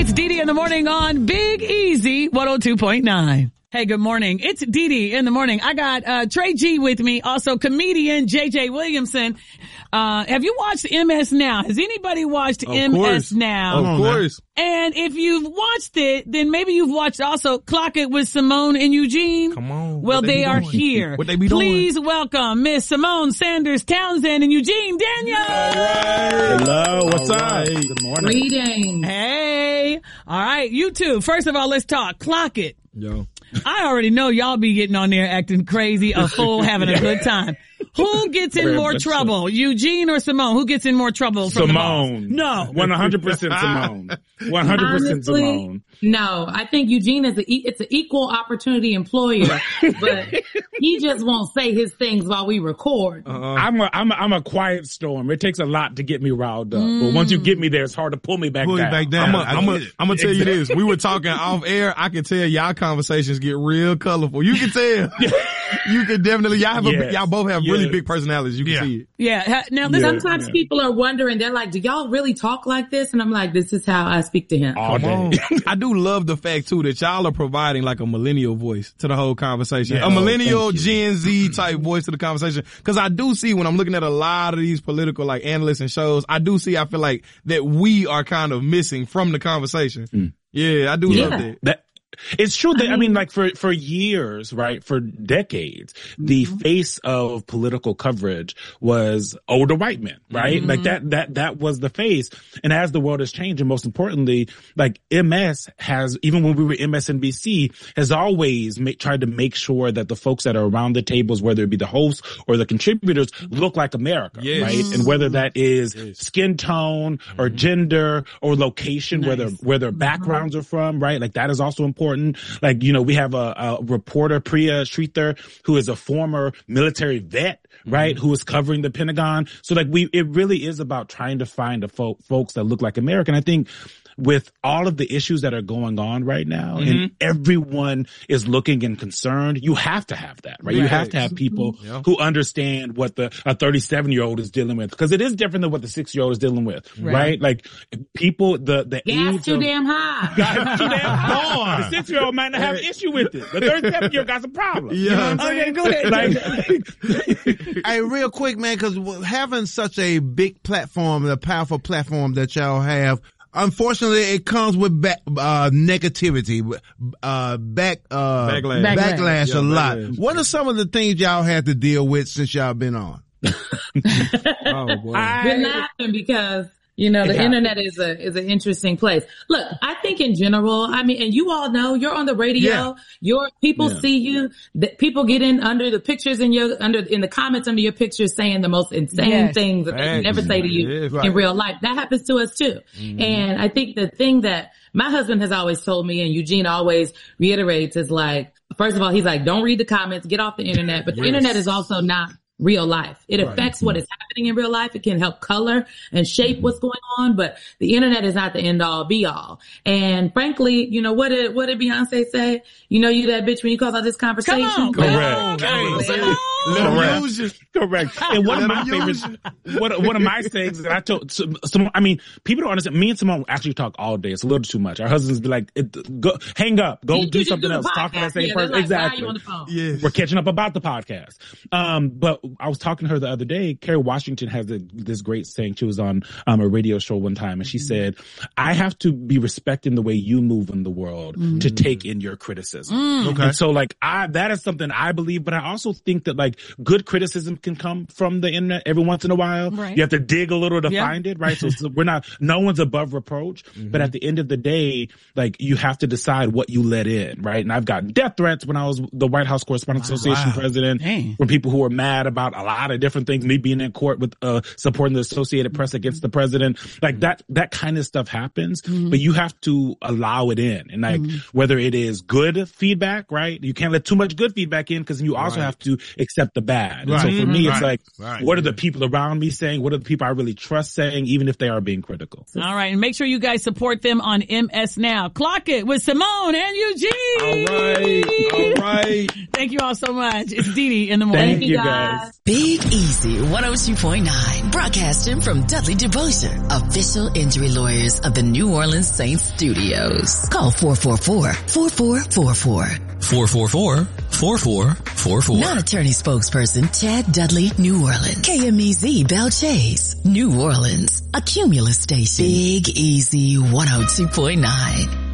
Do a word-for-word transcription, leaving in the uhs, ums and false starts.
It's Dee Dee in the morning on Big Easy one oh two point nine. Hey, good morning. It's Dee Dee in the morning. I got uh Trey G with me, also comedian J J Williamson. Uh have you watched M S Now? Has anybody watched Of M S course. Now? Of course. And if you've watched it, then maybe you've watched also Clock It with Simone and Eugene. Come on. Well, What they, be are doing? here. What they be Please doing? welcome Miss Simone Sanders Townsend and Eugene Daniels. Hello. What's All up? right. Good morning. Greetings. Hey. All right, you two. First of all, let's talk. Clock It. Yo. I already know y'all be getting on there acting crazy, a fool, having a good time. Who gets in Very more much so. trouble, Eugene or Simone? Who gets in more trouble from the boss? Simone. No. one hundred percent Simone. one hundred percent Honestly, Simone. no, I think Eugene is a, e- it's an equal opportunity employer, but he just won't say his things while we record. Uh-uh. I'm a, I'm a, I'm a quiet storm. It takes a lot to get me riled up. But once you get me there, it's hard to pull me back Pull you down. back down. I I'm get gonna it. I'm gonna tell you this. We were talking off air. I can tell y'all conversations get real colorful. You can tell. You can definitely. Y'all have a, Yes. y'all both have really Yes. big personalities. You can Yeah. see it. Yeah. ha- Now listen. Sometimes people are wondering, they're like, do y'all really talk like this? And I'm like, this is how I speak to him. All Come day. on. I do love the fact too that y'all are providing like a millennial voice to the whole conversation. Yeah. A millennial Oh, thank you. Gen Z type voice to the conversation. Cause I do see when I'm looking at a lot of these political like analysts and shows, I do see, I feel like that we are kind of missing from the conversation. Yeah, I do Yeah. love that. That it's true that I mean, I mean- like for for years, right, for decades, the face of political coverage was older white men, right? Like that that that was the face. And as the world has changed, and most importantly, like M S has, even when we were M S N B C, has always ma- tried to make sure that the folks that are around the tables, whether it be the hosts or the contributors, look like America, Yes. right? And whether that is skin tone or gender or location, where their where their backgrounds are from, right? Like that is also important. Like, you know, we have a, a reporter, Priya Sridhar, who is a former military vet, right? Who is covering the Pentagon. So like we, it really is about trying to find the fo- folks that look like American. I think with all of the issues that are going on right now and everyone is looking and concerned, you have to have that, right? You have to have people Yeah. who understand what the a thirty-seven year old is dealing with, because it is different than what the six year old is dealing with, right? Right. Like people, the, the Gas age too of, damn high. Got too damn hard. The six year old might not have an issue with it. The thirty-seven year old got some problems. You know Yeah. what I'm saying? Okay, go ahead. Like, Hey, real quick, man, because having such a big platform, a powerful platform that y'all have, unfortunately, it comes with back, uh, negativity, uh, back, uh, Backlash. backlash, Backlash. a Yeah, lot. backlash. What are some of the things y'all had to deal with since y'all been on? Oh boy. We're laughing because, you know, the It internet is a, is an interesting place. Look, I think in general, I mean, and you all know, you're on the radio, Yeah. your people Yeah. see you, that people get in under the pictures in your, under, in the comments under your pictures saying the most insane Yes. things that they Facts. never say to you Yeah, right. in real life. That happens to us too. And I think the thing that my husband has always told me, and Eugene always reiterates, is like, first of all, he's like, don't read the comments, get off the internet. But the internet is also not real life. It affects what is happening in real life. It can help color and shape what's going on, but the internet is not the end all be all. And frankly, you know, what did, what did Beyonce say? You know, you that bitch when you cause all this conversation. Come on, Correct. come on, Hey, come on. Let 'em Correct. use you. correct. And one of my Let 'em favorites, use one, one of my sayings that I told, some, some, I mean, people don't understand. Me and Simone actually talk all day. It's a little too much. Our husbands be like, it, go, hang up, go You do just something do the else. Talk to that podcast. same Yeah, they're person. like, why are Exactly. you on the phone? Yeah. We're catching up about the podcast. Um, but I was talking to her the other day. Kerry Washington has a, this great saying. She was on um, a radio show one time, and she said, I have to be respecting the way you move in the world to take in your criticism. Okay. And so like I, that is something I believe, but I also think that like good criticism can come from the internet every once in a while. Right. You have to dig a little to Yeah. find it, right? So, so we're not, no one's above reproach, but at the end of the day, like you have to decide what you let in, right? And I've gotten death threats when I was the White House Correspondents Association Wow. president, Dang. from people who were mad about a lot of different things, me being in court with, uh, supporting the Associated Press against the president. Like that, that kind of stuff happens, but you have to allow it in. And like, whether it is good feedback, right? You can't let too much good feedback in, because you also Right. have to accept the bad. And Right. so for me, it's Right. like, Right. what are the people around me saying? What are the people I really trust saying, even if they are being critical? All right, and make sure you guys support them on M S Now. Clock It with Simone and Eugene. All right. All right. Thank you all so much. It's Dee Dee in the morning. Thank you, guys. Big Easy one oh two point nine, broadcasting from Dudley DeVosher, official injury lawyers of the New Orleans Saints studios. Call four four four, four four four four. four four four, four four four four. Non-attorney spokesperson Chad Dudley, New Orleans. K M E Z Bell Chase, New Orleans. A Cumulus station. Big Easy one oh two point nine.